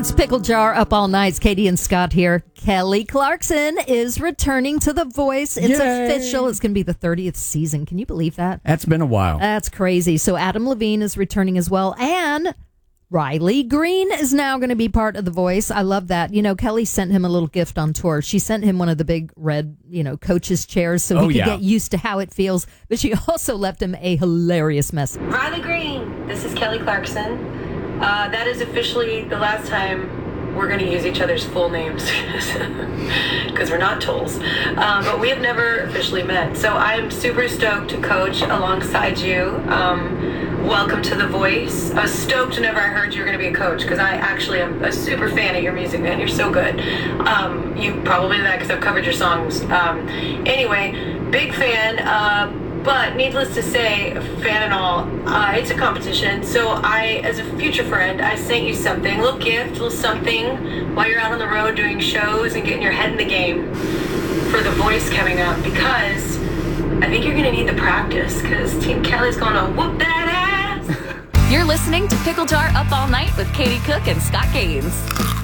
It's Pickle Jar Up All Night. Katie and Scott here. Kelly Clarkson is returning to The Voice. It's official. It's going to be the 30th season. Can you believe that? That's been a while. That's crazy. So Adam Levine is returning as well. And Riley Green is now going to be part of The Voice. I love that. You know, Kelly sent him a little gift on tour. She sent him one of the big red, coach's chairs so he could get used to how it feels. But she also left him a hilarious message. Riley Green, this is Kelly Clarkson. That is officially the last time we're going to use each other's full names because we're not tolls. But we have never officially met. So I'm super stoked to coach alongside you. Welcome to The Voice. I was stoked whenever I heard you were going to be a coach because I actually am a super fan of your music, man. You're so good. You probably know that because I've covered your songs. Anyway, big fan. But needless to say, fan and all, it's a competition. So I, as a future friend, I sent you something, a little gift, a little something while you're out on the road doing shows and getting your head in the game for The Voice coming up because I think you're going to need the practice because Team Kelly's going to whoop that ass. You're listening to Pickle Jar Up All Night with Katie Cook and Scott Gaines.